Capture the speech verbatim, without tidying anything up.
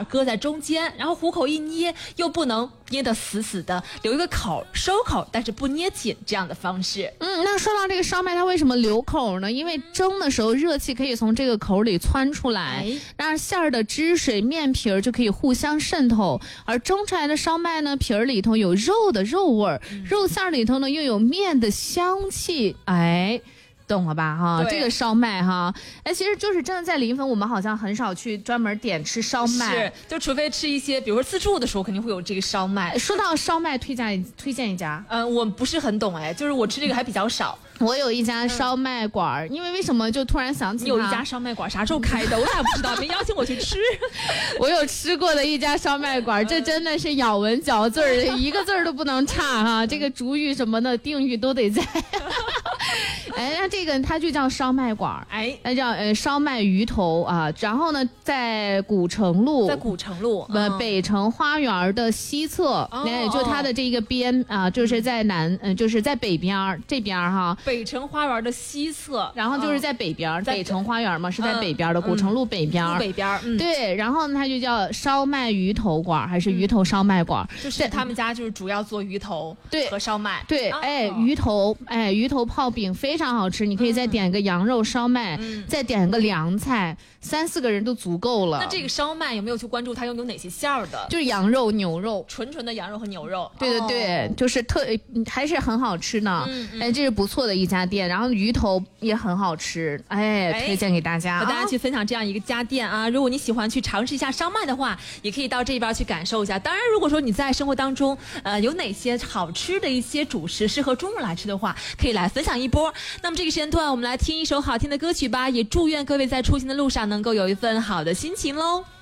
儿搁在中间，然后虎口一捏，又不能捏得死死的，留一个口收口，但是不捏紧这样的方式。 嗯，那说到这个烧麦，它为什么留口呢？因为蒸的时候热气可以从这个口里窜出来，让馅儿的汁水、面皮儿就可以互相渗透，而蒸出来的烧麦呢，皮儿里头有肉的肉味儿，嗯、肉馅儿里头呢又有面的香气，哎。懂了吧哈？这个烧麦哈，哎，其实就是真的在临汾，我们好像很少去专门点吃烧麦， 是，就除非吃一些，比如说自助的时候，肯定会有这个烧麦。 说到烧麦，推荐推荐一家， 嗯、呃，我不是很懂哎，就是我吃这个还比较少。 我有一家烧麦馆、嗯，因为为什么就突然想起你有一家烧麦馆，啥时候开的？我咋不知道？没邀请我去吃。 我有吃过的一家烧麦馆，这真的是咬文嚼字儿，一个字儿都不能差哈。这个主语什么的定语都得在。哎，那这个它就叫烧麦馆，哎，那叫呃烧麦鱼头啊。然后呢，在古城路， 在古城路， 呃、嗯、北城花园的西侧，哎、哦，就它的这个边啊，就是在南，嗯、呃，就是在北边这边哈。 北城花园的西侧， 然后就是在北边，嗯、北城花园嘛，是在北边的、嗯、古城路北边。 路北边，嗯， 对。然后呢，它就叫烧麦鱼头馆，还是鱼头烧麦馆？ 嗯、就是他们家就是主要做鱼头对和烧麦。 对， 哦、 哎，鱼头，哎，鱼头泡饼非常好吃，你可以再点个羊肉烧麦，嗯、再点个凉菜，三四个人都足够了。 那这个烧麦有没有去关注它有有哪些馅儿的？ 就是羊肉、牛肉， 纯纯的羊肉和牛肉。 对对对，哦、就是特还是很好吃呢。嗯嗯、哎，这是不错的一家店，然后鱼头也很好吃，哎，哎推荐给大家， 和大家去分享这样一个家店啊。如果你喜欢去尝试一下烧麦的话，也可以到这边去感受一下。当然，如果说你在生活当中，呃，有哪些好吃的一些主食适合中午来吃的话，可以来分享一波。那么这个时间段，我们来听一首好听的歌曲吧。也祝愿各位在出行的路上能够有一份好的心情喽。